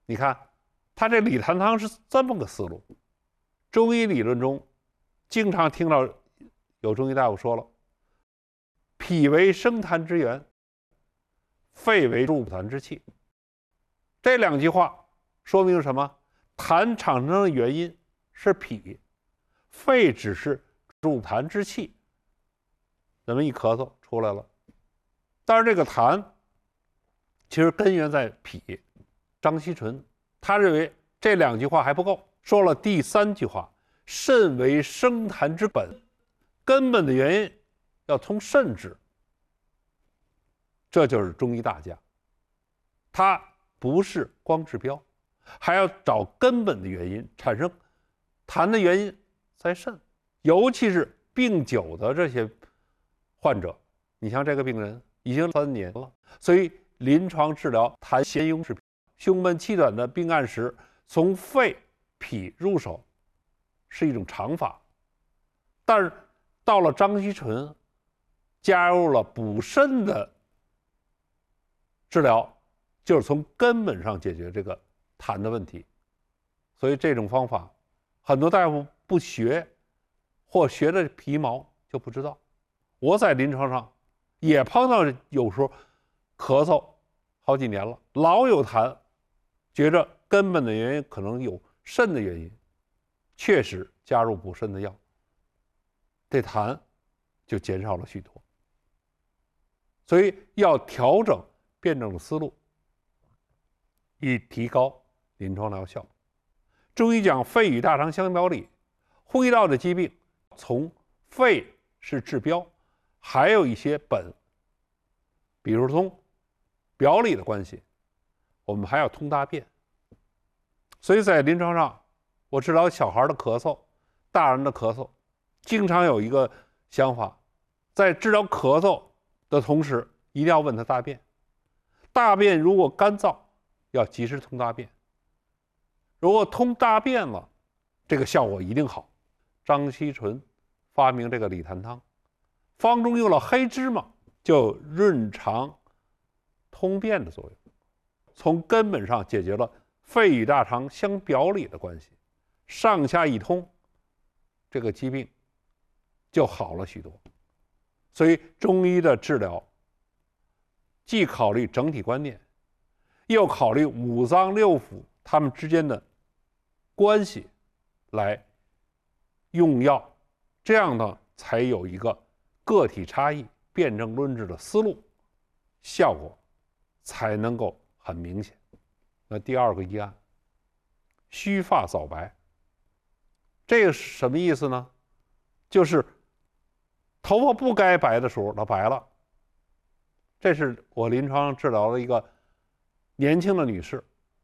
你看，他这李坛汤是这么个思路。中医理论中，经常听到有中医大夫说了：“脾为生痰之源，肺为入痰之器。”这两句话说明什么？痰产生的原因是脾，肺只是入痰之器。那么一咳嗽出来了，但是这个痰其实根源在脾。张锡纯他认为这两句话还不够，说了第三句话：肾为生痰之本，根本的原因要从肾治。这就是中医大家，他不是光治标，还要找根本的原因，产生痰的原因在肾。尤其是病久的这些患者，你像这个病人已经3年了，所以临床治疗痰涎壅之胸闷气短的病案时，从肺脾入手是一种常法。但是到了张锡纯，加入了补肾的治疗，就是从根本上解决这个痰的问题。所以这种方法很多大夫不学，或学的皮毛就不知道。我在临床上也碰到有时候咳嗽好几年了，老有痰，觉着根本的原因可能有肾的原因，确实加入补肾的药，这痰就减少了许多。所以要调整辩证的思路，以提高临床疗效。中医讲肺与大肠相表里，呼吸道的疾病从肺是治标，还有一些本，比如从表里的关系，我们还要通大便。所以在临床上，我治疗小孩的咳嗽，大人的咳嗽，经常有一个想法，在治疗咳嗽的同时，一定要问他大便。大便如果干燥，要及时通大便。如果通大便了，这个效果一定好。张锡纯发明这个李坛汤，方中用了黑芝麻，就润肠通便的作用，从根本上解决了肺与大肠相表里的关系，上下一通，这个疾病就好了许多。所以中医的治疗既考虑整体观念，又考虑五脏六腑它们之间的关系来用药，这样呢才有一个个体差异、辩证论治的思路，效果才能够很明显。那第二个医案，须发早白，这个是什么意思呢？就是头发不该白的时候它白了。这是我临床上治疗的一个年轻的女士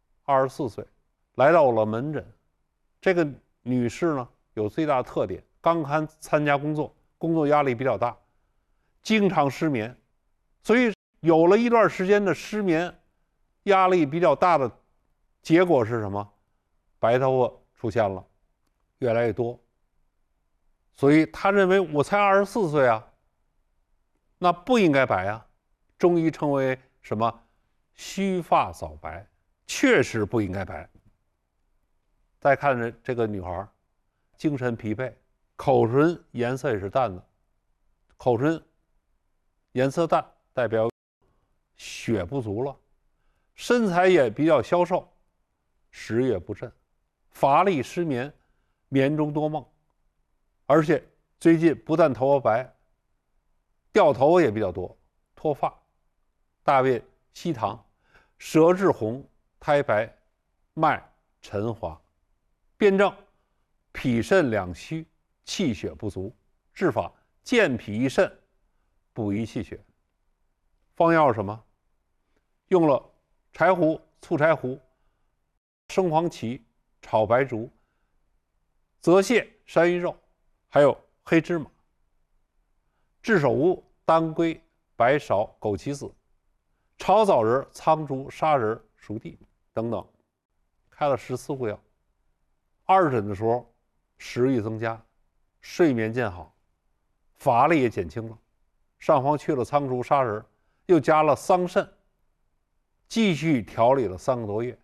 ，24岁，来到我的门诊。这个女士呢有最大的特点，刚参加工作，工作压力比较大，经常失眠，所以有了一段时间的失眠压力比较大的结果是什么？白头发出现了，越来越多。所以他认为我才24岁啊，那不应该白啊。中医称为什么？须发早白，确实不应该白。再看着这个女孩，精神疲惫，口唇颜色也是淡的，口唇颜色淡代表血不足了，身材也比较消瘦，食欲不振，乏力失眠，眠中多梦，而且最近不但头发白，掉头发也比较多，脱发，大便稀溏，舌质红，苔白，脉沉滑。辨证：脾肾两虚，气血不足。治法：健脾益肾，补益气血。方药是什么？用了柴胡、醋柴胡、生黄芪、炒白术、泽泻、山芋肉，还有黑芝麻、炙首乌、当归、白芍、枸杞子、炒枣仁、苍术、砂仁、熟地等等，开了14副药。二诊的时候，食欲增加，睡眠渐好，乏力也减轻了。上方去了苍术、砂仁，又加了桑葚，继续调理了3个多月。